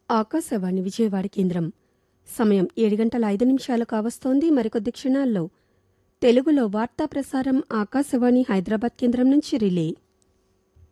ఆకాశవాణి విజయవాడ కేంద్రం. సమయం 7:05 కావస్తోంది. మరికొద్ది క్షణాల్లో తెలుగులో వార్తా ప్రసారం ఆకాశవాణి హైదరాబాద్ కేంద్రం నుంచి రిలే.